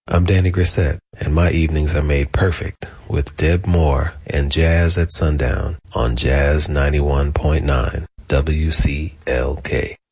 I'm Danny Grissett, and my evenings are made perfect with Deb Moore and Jazz at Sundown on Jazz 91.9 WCLK.